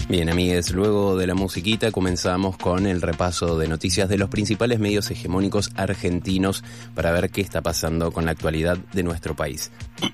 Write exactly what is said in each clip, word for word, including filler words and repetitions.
Bien, amigues, luego de la musiquita comenzamos con el repaso de noticias de los principales medios hegemónicos argentinos para ver qué está pasando con la actualidad de nuestro país.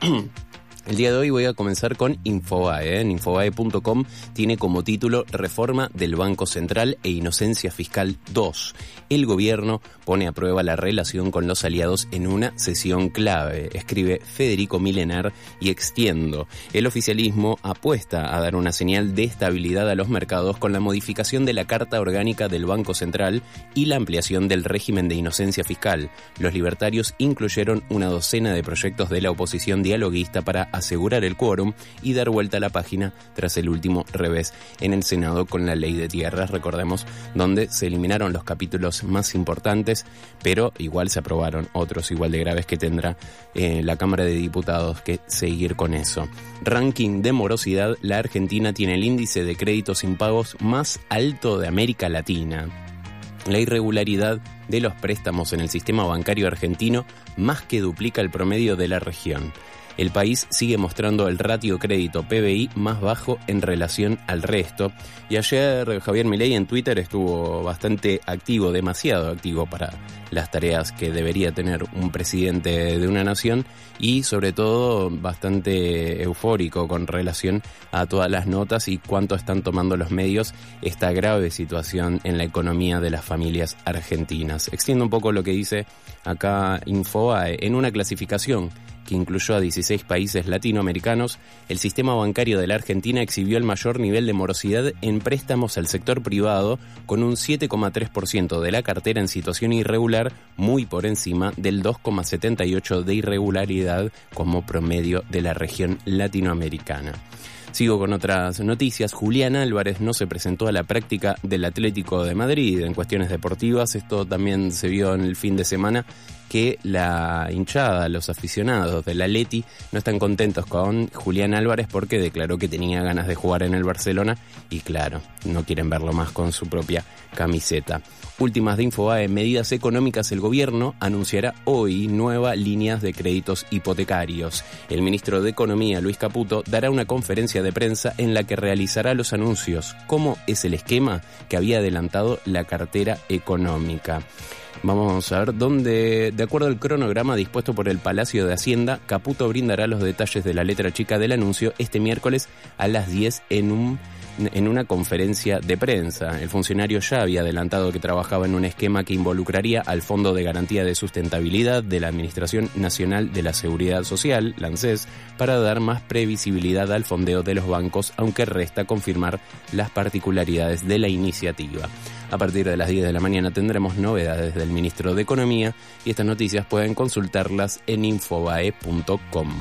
El día de hoy voy a comenzar con Infobae. ¿eh? En Infobae punto com tiene como título Reforma del Banco Central e Inocencia Fiscal dos. El gobierno pone a prueba la relación con los aliados en una sesión clave, escribe Federico Milenar y extiendo. El oficialismo apuesta a dar una señal de estabilidad a los mercados con la modificación de la Carta Orgánica del Banco Central y la ampliación del régimen de inocencia fiscal. Los libertarios incluyeron una docena de proyectos de la oposición dialoguista para asegurar el quórum y dar vuelta a la página tras el último revés en el Senado con la ley de tierras, recordemos, donde se eliminaron los capítulos más importantes, pero igual se aprobaron otros igual de graves que tendrá eh, la Cámara de Diputados que seguir con eso. Ranking de morosidad, la Argentina tiene el índice de créditos impagos más alto de América Latina. La irregularidad de los préstamos en el sistema bancario argentino más que duplica el promedio de la región. El país sigue mostrando el ratio crédito P B I más bajo en relación al resto. Y ayer Javier Milei en Twitter estuvo bastante activo, demasiado activo para las tareas que debería tener un presidente de una nación y sobre todo bastante eufórico con relación a todas las notas y cuánto están tomando los medios esta grave situación en la economía de las familias argentinas. Extiendo un poco lo que dice acá Infobae. En una clasificación que incluyó a dieciséis países latinoamericanos, el sistema bancario de la Argentina exhibió el mayor nivel de morosidad en préstamos al sector privado, con un siete coma tres por ciento de la cartera en situación irregular, muy por encima del dos coma setenta y ocho por ciento de irregularidad como promedio de la región latinoamericana. Sigo con otras noticias. Julián Álvarez no se presentó a la práctica del Atlético de Madrid en cuestiones deportivas. Esto también se vio en el fin de semana, que la hinchada, los aficionados del Atleti no están contentos con Julián Álvarez porque declaró que tenía ganas de jugar en el Barcelona y claro, no quieren verlo más con su propia camiseta. Últimas de Infobae, medidas económicas. El gobierno anunciará hoy nuevas líneas de créditos hipotecarios. El ministro de Economía, Luis Caputo, dará una conferencia de prensa en la que realizará los anuncios. ¿Cómo es el esquema que había adelantado la cartera económica? Vamos a ver dónde, de acuerdo al cronograma dispuesto por el Palacio de Hacienda, Caputo brindará los detalles de la letra chica del anuncio este miércoles a las diez en un en una conferencia de prensa. El funcionario ya había adelantado que trabajaba en un esquema que involucraría al Fondo de Garantía de Sustentabilidad de la Administración Nacional de la Seguridad Social, la ANSES, para dar más previsibilidad al fondeo de los bancos, aunque resta confirmar las particularidades de la iniciativa. A partir de las diez de la mañana tendremos novedades del ministro de Economía y estas noticias pueden consultarlas en infobae punto com.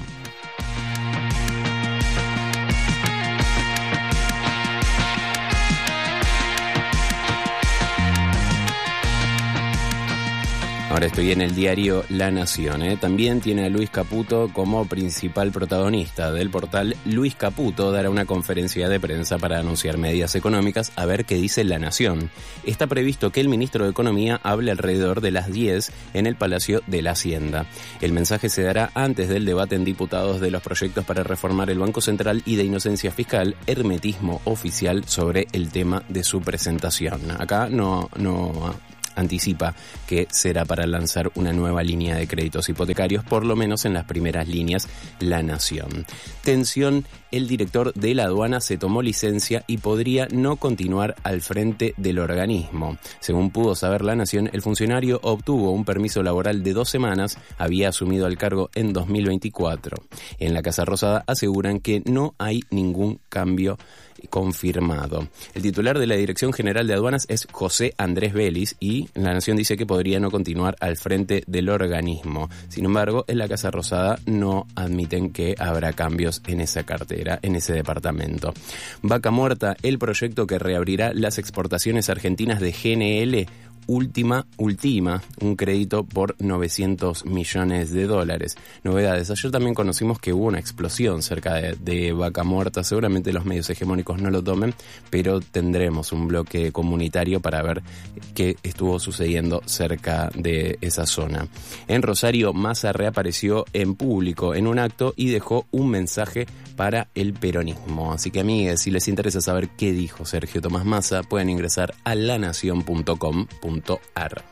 Ahora estoy en el diario La Nación. ¿eh? También tiene a Luis Caputo como principal protagonista del portal. Luis Caputo dará una conferencia de prensa para anunciar medidas económicas, a ver qué dice La Nación. Está previsto que el ministro de Economía hable alrededor de las diez en el Palacio de la Hacienda. El mensaje se dará antes del debate en diputados de los proyectos para reformar el Banco Central y de inocencia fiscal, hermetismo oficial sobre el tema de su presentación. Acá no... no anticipa que será para lanzar una nueva línea de créditos hipotecarios, por lo menos en las primeras líneas, La Nación. Tensión, el director de la aduana se tomó licencia y podría no continuar al frente del organismo. Según pudo saber La Nación, el funcionario obtuvo un permiso laboral de dos semanas, había asumido el cargo en dos mil veinticuatro. En la Casa Rosada aseguran que no hay ningún cambio confirmado. El titular de la Dirección General de Aduanas es José Andrés Vélez y La Nación dice que podría no continuar al frente del organismo. Sin embargo, en la Casa Rosada no admiten que habrá cambios en esa cartera, en ese departamento. Vaca Muerta, el proyecto que reabrirá las exportaciones argentinas de G N L, Última, última, un crédito por novecientos millones de dólares. Novedades. Ayer también conocimos que hubo una explosión cerca de, de Vaca Muerta. Seguramente probablemente los medios hegemónicos no lo tomen, pero tendremos un bloque comunitario para ver qué estuvo sucediendo cerca de esa zona. En Rosario, Massa reapareció en público en un acto y dejó un mensaje para el peronismo. Así que, amigues, si les interesa saber qué dijo Sergio Tomás Massa, pueden ingresar a la nación punto com punto a r.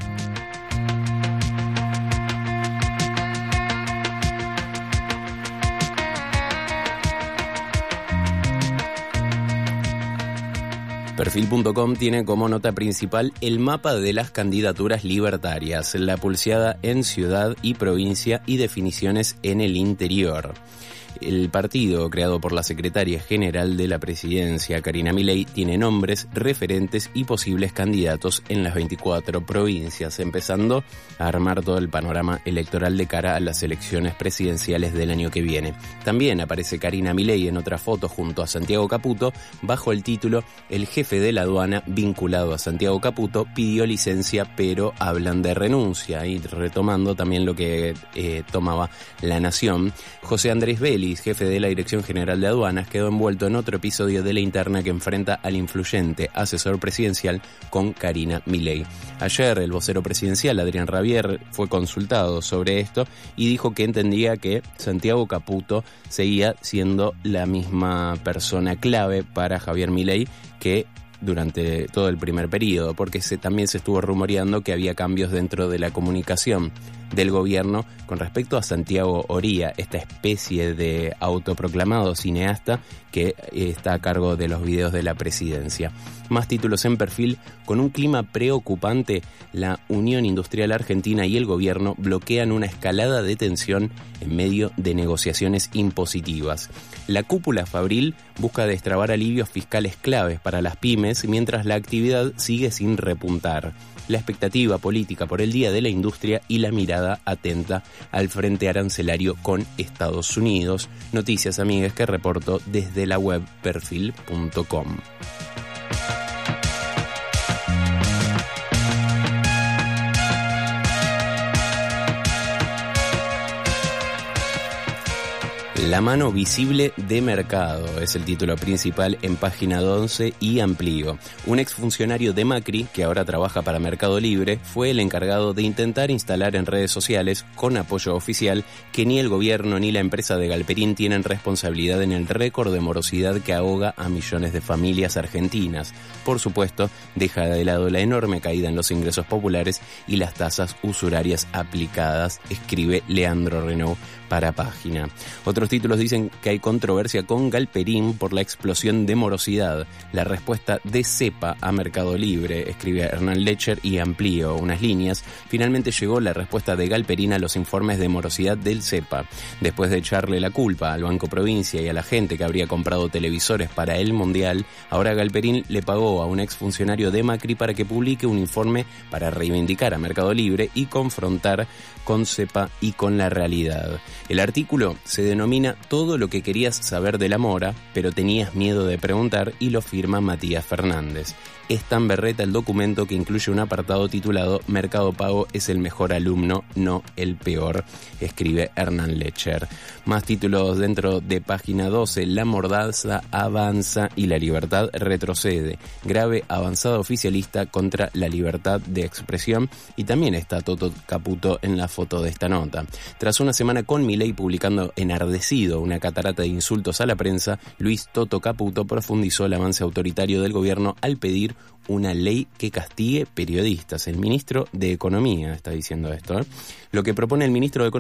Perfil punto com tiene como nota principal el mapa de las candidaturas libertarias, la pulseada en ciudad y provincia y definiciones en el interior. El partido, creado por la secretaria general de la presidencia, Karina Milei, tiene nombres, referentes y posibles candidatos en las veinticuatro provincias, empezando a armar todo el panorama electoral de cara a las elecciones presidenciales del año que viene. También aparece Karina Milei en otra foto junto a Santiago Caputo, bajo el título "El jefe de la aduana vinculado a Santiago Caputo pidió licencia pero hablan de renuncia", y retomando también lo que eh, tomaba La Nación. José Andrés Vélez, jefe de la Dirección General de Aduanas, quedó envuelto en otro episodio de la interna que enfrenta al influyente asesor presidencial con Karina Milei. Ayer el vocero presidencial, Adrián Rabier, fue consultado sobre esto y dijo que entendía que Santiago Caputo seguía siendo la misma persona clave para Javier Milei que durante todo el primer periodo, porque se, también se estuvo rumoreando que había cambios dentro de la comunicación del gobierno con respecto a Santiago Oría, esta especie de autoproclamado cineasta que está a cargo de los videos de la presidencia. Más títulos en Perfil. Con un clima preocupante, la Unión Industrial Argentina y el gobierno bloquean una escalada de tensión en medio de negociaciones impositivas. La cúpula Fabril busca destrabar alivios fiscales claves para las pymes mientras la actividad sigue sin repuntar. La expectativa política por el Día de la Industria y la mirada atenta al frente arancelario con Estados Unidos. Noticias, amigas, que reporto desde la web perfil punto com. La mano visible de Mercado es el título principal en página once y Amplío. Un exfuncionario de Macri, que ahora trabaja para Mercado Libre, fue el encargado de intentar instalar en redes sociales, con apoyo oficial, que ni el gobierno ni la empresa de Galperín tienen responsabilidad en el récord de morosidad que ahoga a millones de familias argentinas. Por supuesto, deja de lado la enorme caída en los ingresos populares y las tasas usurarias aplicadas, escribe Leandro Renaud para Página. Otros títulos dicen que hay controversia con Galperín por la explosión de morosidad. La respuesta de CEPA a Mercado Libre, escribe Hernán Lecher y Amplío unas líneas. Finalmente llegó la respuesta de Galperín a los informes de morosidad del CEPA. Después de echarle la culpa al Banco Provincia y a la gente que habría comprado televisores para el Mundial, ahora Galperín le pagó a un exfuncionario de Macri para que publique un informe para reivindicar a Mercado Libre y confrontar con CEPA y con la realidad. El artículo se denomina "Todo lo que querías saber de la mora, pero tenías miedo de preguntar", y lo firma Matías Fernández. Es tan berreta el documento que incluye un apartado titulado "Mercado Pago es el mejor alumno, no el peor", escribe Hernán Lecher. Más títulos dentro de página doce. La mordaza avanza y la libertad retrocede. Grave avanzada oficialista contra la libertad de expresión, y también está Toto Caputo en la foto de esta nota. Tras una semana con Milei publicando enardecido una catarata de insultos a la prensa, Luis Toto Caputo profundizó el avance autoritario del gobierno al pedir una ley que castigue periodistas. El ministro de Economía está diciendo esto, ¿eh? Lo que propone el ministro de Economía